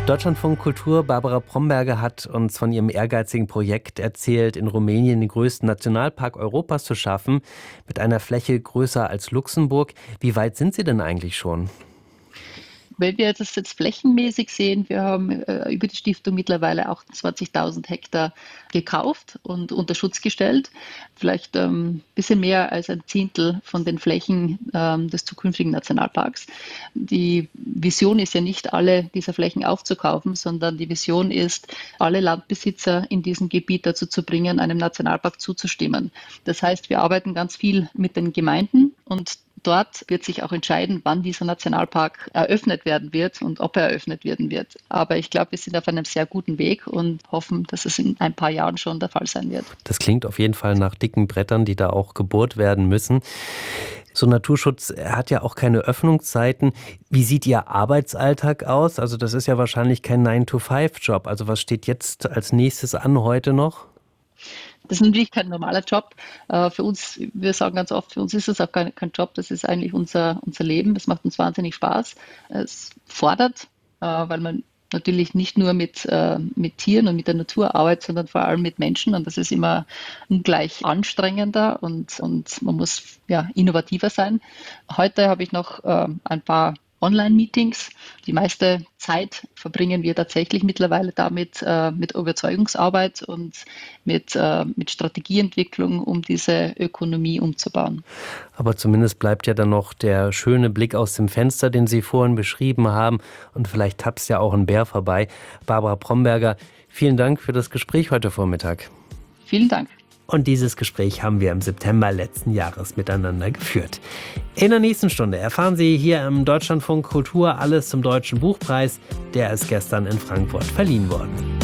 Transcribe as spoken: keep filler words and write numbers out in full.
Deutschlandfunk Kultur, Barbara Bromberger hat uns von ihrem ehrgeizigen Projekt erzählt, in Rumänien den größten Nationalpark Europas zu schaffen, mit einer Fläche größer als Luxemburg. Wie weit sind Sie denn eigentlich schon? Wenn wir das jetzt flächenmäßig sehen, wir haben äh, über die Stiftung mittlerweile achtundzwanzigtausend Hektar gekauft und unter Schutz gestellt. Vielleicht ein ähm, bisschen mehr als ein Zehntel von den Flächen ähm, des zukünftigen Nationalparks. Die Vision ist ja nicht, alle dieser Flächen aufzukaufen, sondern die Vision ist, alle Landbesitzer in diesem Gebiet dazu zu bringen, einem Nationalpark zuzustimmen. Das heißt, wir arbeiten ganz viel mit den Gemeinden und dort wird sich auch entscheiden, wann dieser Nationalpark eröffnet werden wird und ob er eröffnet werden wird. Aber ich glaube, wir sind auf einem sehr guten Weg und hoffen, dass es in ein paar Jahren schon der Fall sein wird. Das klingt auf jeden Fall nach dicken Brettern, die da auch gebohrt werden müssen. So ein Naturschutz hat ja auch keine Öffnungszeiten. Wie sieht Ihr Arbeitsalltag aus? Also das ist ja wahrscheinlich kein nine to five Job. Also was steht jetzt als nächstes an heute noch? Das ist natürlich kein normaler Job. Für uns, wir sagen ganz oft, für uns ist es auch kein, kein Job, das ist eigentlich unser, unser Leben. Es macht uns wahnsinnig Spaß. Es fordert, weil man natürlich nicht nur mit, mit Tieren und mit der Natur arbeitet, sondern vor allem mit Menschen. Und das ist immer ungleich anstrengender und, und man muss ja, innovativer sein. Heute habe ich noch ein paar Online-Meetings. Die meiste Zeit verbringen wir tatsächlich mittlerweile damit, äh, mit Überzeugungsarbeit und mit, äh, mit Strategieentwicklung, um diese Ökonomie umzubauen. Aber zumindest bleibt ja dann noch der schöne Blick aus dem Fenster, den Sie vorhin beschrieben haben. Und vielleicht tapst ja auch ein Bär vorbei. Barbara Bromberger, vielen Dank für das Gespräch heute Vormittag. Vielen Dank. Und dieses Gespräch haben wir im September letzten Jahres miteinander geführt. In der nächsten Stunde erfahren Sie hier im Deutschlandfunk Kultur alles zum Deutschen Buchpreis. Der ist gestern in Frankfurt verliehen worden.